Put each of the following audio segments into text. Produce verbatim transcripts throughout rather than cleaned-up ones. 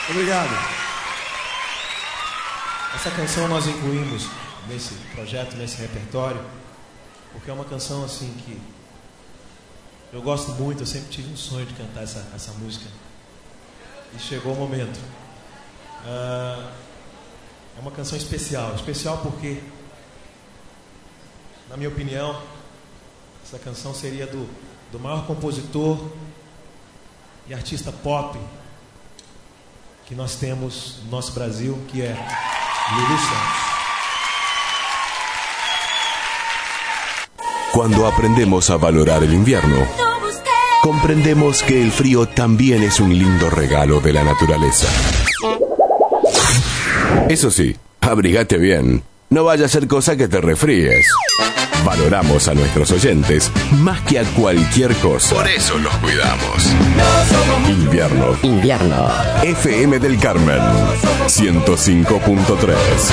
Obrigado. Essa canção nós incluímos nesse projeto, nesse repertório, porque é uma canção assim que eu gosto muito, eu sempre tive um sonho de cantar essa, essa música. E chegou o momento. Uh, é uma canção especial. Especial porque, na minha opinião, essa canção seria do, do maior compositor e artista pop que nós temos no nosso Brasil, que é Lulu Santos. Cuando aprendemos a valorar el invierno, comprendemos que el frío también es un lindo regalo de la naturaleza. Eso sí, abrigate bien. No vaya a ser cosa que te resfríes. Valoramos a nuestros oyentes más que a cualquier cosa. Por eso los cuidamos. Invierno. Invierno. F M del Carmen. ciento cinco punto tres.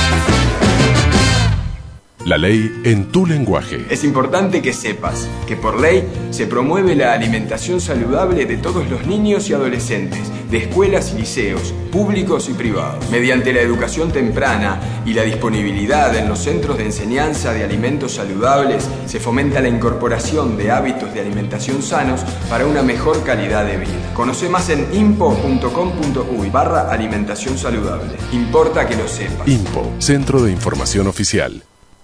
La ley en tu lenguaje. Es importante que sepas que por ley se promueve la alimentación saludable de todos los niños y adolescentes, de escuelas y liceos, públicos y privados. Mediante la educación temprana y la disponibilidad en los centros de enseñanza de alimentos saludables, se fomenta la incorporación de hábitos de alimentación sanos para una mejor calidad de vida. Conoce más en impo punto com punto uy barra alimentación saludable. Importa que lo sepas. IMPO, Centro de Información Oficial.